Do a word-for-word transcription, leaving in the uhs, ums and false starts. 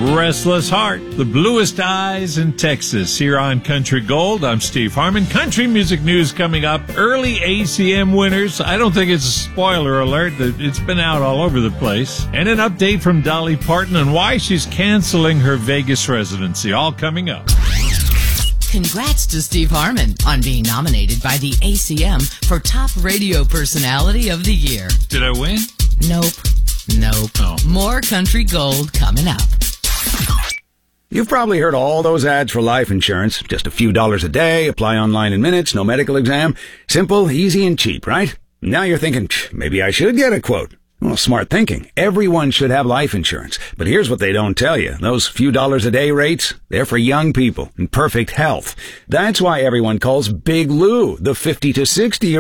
Restless Heart, the bluest eyes in Texas. Here on Country Gold, I'm Steve Harmon. Country music news coming up. Early A C M winners. I don't think it's a spoiler alert. It's been out all over the place. And an update from Dolly Parton on why she's canceling her Vegas residency. All coming up. Congrats to Steve Harmon on being nominated by the A C M for Top Radio Personality of the Year. Did I win? Nope. Nope. Oh. More Country Gold coming up. You've probably heard all those ads for life insurance. Just a few dollars a day, apply online in minutes, no medical exam. Simple, easy, and cheap, right? Now you're thinking, maybe I should get a quote. Well, smart thinking. Everyone should have life insurance. But here's what they don't tell you. Those few dollars a day rates, they're for young people in perfect health. That's why everyone calls Big Lou the fifty to sixty